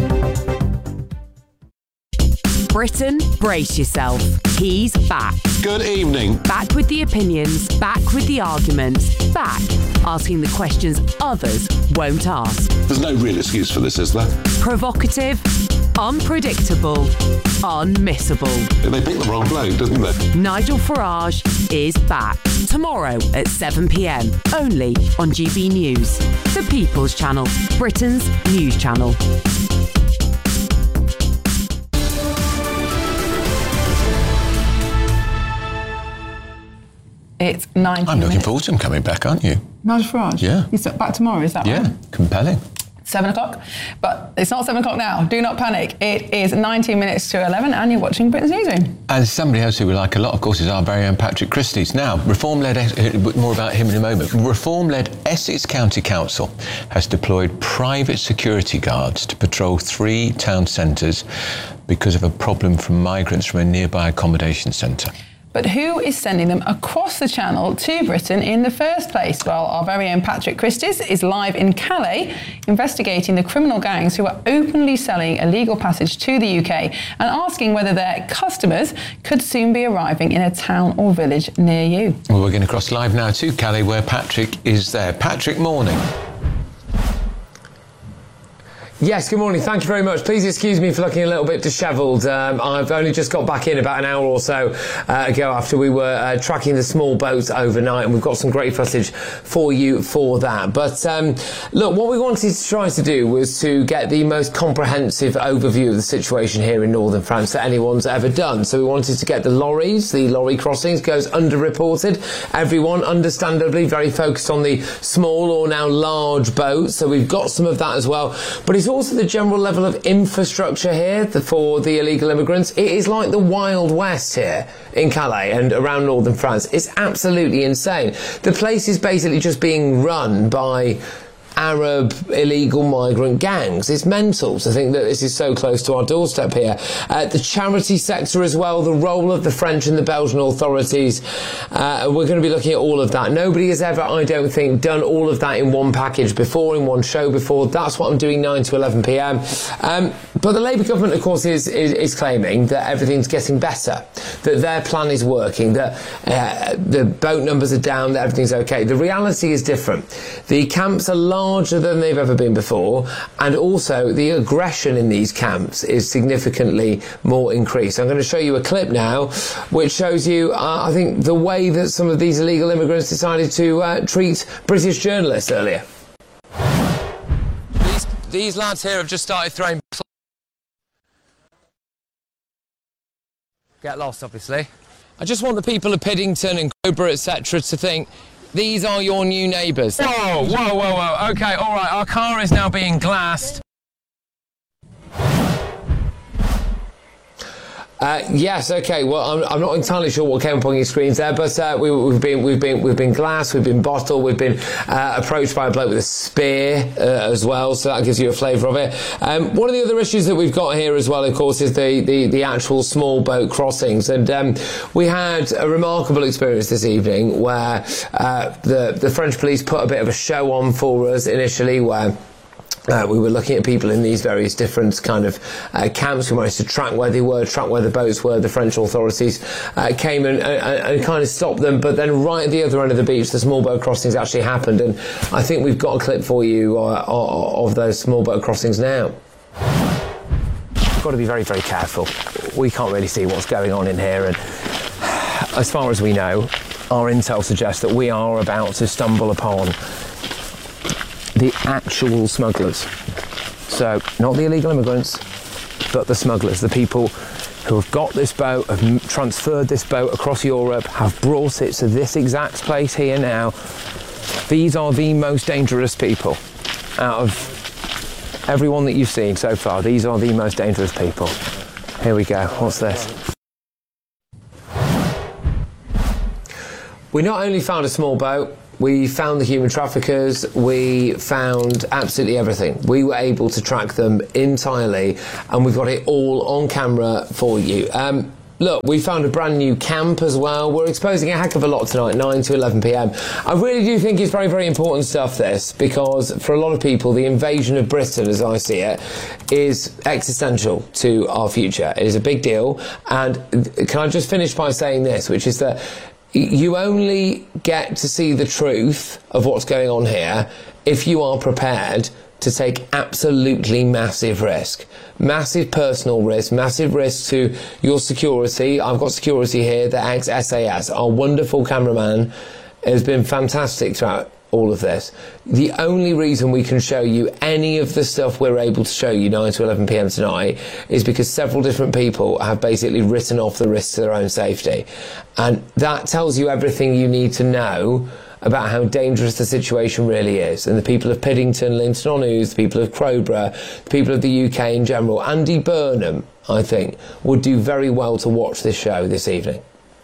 Britain, brace yourself. He's back. Good evening. Back with the opinions, back with the arguments, back asking the questions others won't ask. There's no real excuse for this, is there? Provocative, unpredictable, unmissable. They picked the wrong bloke, didn't they? Nigel Farage is back tomorrow at 7 p.m. only on GB News, the People's Channel, Britain's news channel. It's 19 I'm looking forward to him coming back, aren't you? Nigel Farage? Yeah. He's back tomorrow, is that right? Yeah, compelling. 7 o'clock, but it's not 7 o'clock now. Do not panic. It is 19 minutes to 11 and you're watching Britain's Newsroom. And somebody else who we like a lot, of course, is our very own Patrick Christys. Now, more about him in a moment. Reform-led Essex County Council has deployed private security guards to patrol 3 town centres because of a problem from migrants from a nearby accommodation centre. But who is sending them across the channel to Britain in the first place? Well, our very own Patrick Christys is live in Calais, investigating the criminal gangs who are openly selling illegal passage to the UK and asking whether their customers could soon be arriving in a town or village near you. Well, we're going to cross live now to Calais, where Patrick is there. Patrick, morning. Yes, good morning. Thank you very much. Please excuse me for looking a little bit dishevelled. I've only just got back in about an hour or so ago after we were tracking the small boats overnight, and we've got some great footage for you for that. But look, what we wanted to try to do was to get the most comprehensive overview of the situation here in northern France that anyone's ever done. So we wanted to get the lorries, the lorry crossings, goes underreported. Everyone, understandably, very focused on the small or now large boats. So we've got some of that as well. But it's also the general level of infrastructure here for the illegal immigrants. It is like the Wild West here in Calais and around northern France. It's absolutely insane. The place is basically just being run by Arab illegal migrant gangs. It's mental to think that this is so close to our doorstep here. The charity sector as well, the role of the French and the Belgian authorities, we're going to be looking at all of that. Nobody has ever, I don't think, done all of that in one package before, in one show before. That's what I'm doing 9 to 11 p.m. But the Labour government, of course, is claiming that everything's getting better, that their plan is working, that the boat numbers are down, that everything's okay. The reality is different. The camps are larger than they've ever been before, and also the aggression in these camps is significantly more increased. I'm going to show you a clip now which shows you, I think, the way that some of these illegal immigrants decided to treat British journalists earlier. These lads here have just started throwing... Get lost, obviously. I just want the people of Piddington and Crowborough, etc. to think these are your new neighbours. Whoa, whoa, whoa, whoa. OK, all right, our car is now being glassed. Yes. Okay. Well, I'm not entirely sure what came up on your screens there, but we've been glass, we've been bottle, we've been approached by a bloke with a spear as well. So that gives you a flavour of it. One of the other issues that we've got here as well, of course, is the actual small boat crossings, and we had a remarkable experience this evening where the French police put a bit of a show on for us initially, where we were looking at people in these various different kind of camps. We managed to track where they were, track where the boats were. The French authorities came and kind of stopped them. But then right at the other end of the beach, the small boat crossings actually happened. And I think we've got a clip for you of those small boat crossings now. We've got to be very, very careful. We can't really see what's going on in here. And as far as we know, our intel suggests that we are about to stumble upon the actual smugglers. So, not the illegal immigrants, but the smugglers, the people who have got this boat, have transferred this boat across Europe, have brought it to this exact place here now. These are the most dangerous people out of everyone that you've seen so far. These are the most dangerous people. Here we go. What's this? We not only found a small boat, we found the human traffickers, we found absolutely everything. We were able to track them entirely, and we've got it all on camera for you. Look, we found a brand new camp as well. We're exposing a heck of a lot tonight, 9 to 11 p.m. I really do think it's very, very important stuff, this, because for a lot of people, the invasion of Britain, as I see it, is existential to our future. It is a big deal. And can I just finish by saying this, which is that you only get to see the truth of what's going on here if you are prepared to take absolutely massive risk. Massive personal risk, massive risk to your security. I've got security here, the ex-SAS. Our wonderful cameraman has been fantastic throughout all of this. The only reason we can show you any of the stuff we're able to show you 9 to 11 p.m. tonight is because several different people have basically written off the risks to their own safety. And that tells you everything you need to know about how dangerous the situation really is. And the people of Piddington, Linton-on-Ouse, the people of Crowborough, the people of the UK in general, Andy Burnham, I think, would do very well to watch this show this evening.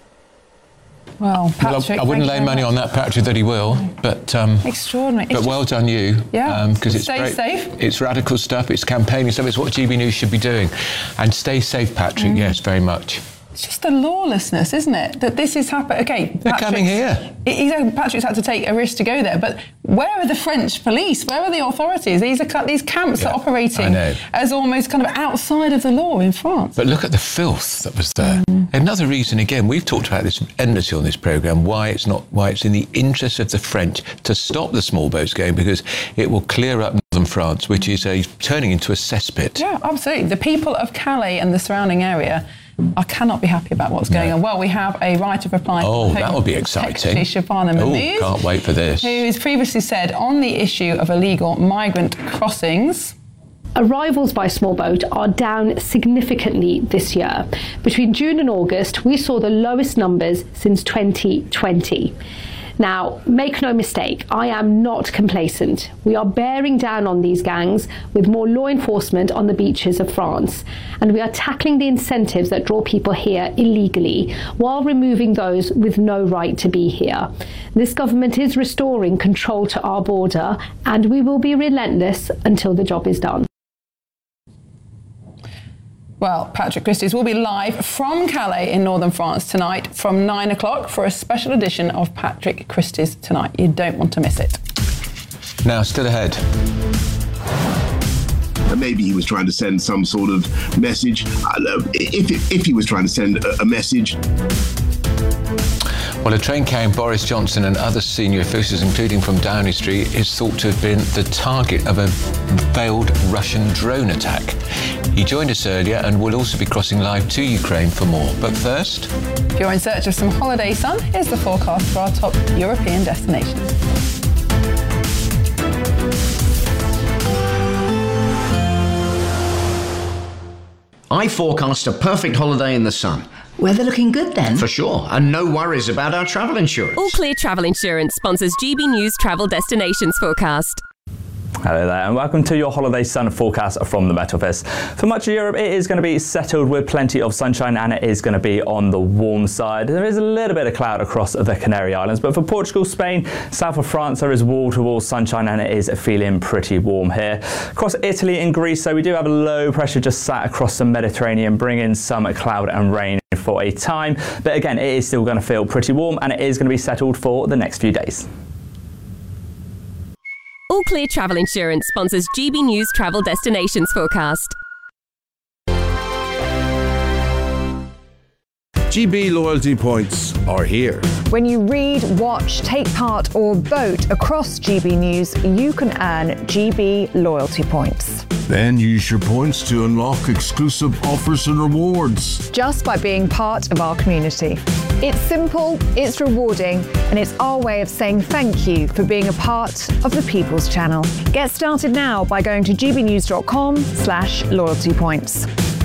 Well, Patrick, I wouldn't lay money on that, Patrick, that he will, but extraordinary. But well done, you. Yeah, because it's stay great. safe. It's radical stuff. It's campaigning stuff. It's what GB News should be doing. And stay safe, Patrick. Yes, very much. It's just the lawlessness, isn't it? That this is happening. Okay, they're coming here. Patrick's had to take a risk to go there, but where are the French police? Where are the authorities? These camps are operating as almost kind of outside of the law in France. But look at the filth that was there. Another reason, again, we've talked about this endlessly on this programme, why it's in the interest of the French to stop the small boats going, because it will clear up northern France, which is turning into a cesspit. Yeah, absolutely. The people of Calais and the surrounding area cannot be happy about what's going on. Well, we have a right of reply. Oh, that will be exciting. Shabana Mahmood, can't wait for this. Who has previously said on the issue of illegal migrant crossings, arrivals by small boat are down significantly this year. Between June and August, we saw the lowest numbers since 2020. Now, make no mistake, I am not complacent. We are bearing down on these gangs with more law enforcement on the beaches of France, and we are tackling the incentives that draw people here illegally while removing those with no right to be here. This government is restoring control to our border, and we will be relentless until the job is done. Well, Patrick Christys will be live from Calais in northern France tonight from 9 o'clock for a special edition of Patrick Christys Tonight. You don't want to miss it. Now, still ahead. Maybe he was trying to send some sort of message. If he was trying to send a message. Well, a train carrying Boris Johnson and other senior officials, including from Downing Street, is thought to have been the target of a failed Russian drone attack. He joined us earlier and will also be crossing live to Ukraine for more. But first, if you're in search of some holiday sun, here's the forecast for our top European destinations. I forecast a perfect holiday in the sun. Weather looking good then? For sure, and no worries about our travel insurance. All Clear Travel Insurance sponsors GB News Travel Destinations Forecast. Hello there, and welcome to your holiday sun forecast from the Met Office. For much of Europe, it is going to be settled with plenty of sunshine, and it is going to be on the warm side. There is a little bit of cloud across the Canary Islands, but for Portugal, Spain, south of France, there is wall-to-wall sunshine, and it is feeling pretty warm here. Across Italy and Greece, so we do have a low pressure just sat across the Mediterranean, bringing some cloud and rain for a time. But again, it is still going to feel pretty warm, and it is going to be settled for the next few days. All Clear Travel Insurance sponsors GB News Travel Destinations Forecast. GB loyalty points are here. When you read, watch, take part or vote across GB News, you can earn GB loyalty points. Then use your points to unlock exclusive offers and rewards. Just by being part of our community. It's simple, it's rewarding, and it's our way of saying thank you for being a part of the People's Channel. Get started now by going to gbnews.com/loyalty points.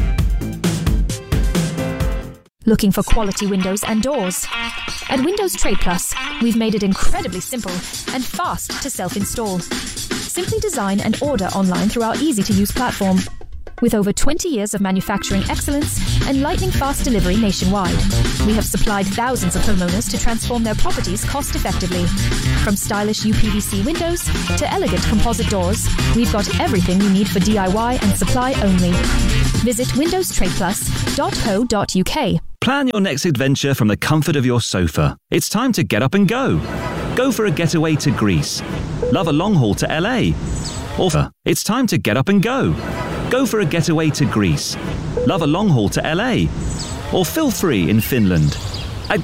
Looking for quality windows and doors? At Windows Trade Plus, we've made it incredibly simple and fast to self-install. Simply design and order online through our easy-to-use platform. With over 20 years of manufacturing excellence and lightning-fast delivery nationwide, we have supplied thousands of homeowners to transform their properties cost-effectively. From stylish UPVC windows to elegant composite doors, we've got everything you need for DIY and supply only. Visit windowstradeplus.co.uk. Plan your next adventure from the comfort of your sofa. It's time to get up and go. Go for a getaway to Greece. Love a long haul to LA. Or it's time to get up and go. Go for a getaway to Greece. Love a long haul to LA. Or feel free in Finland.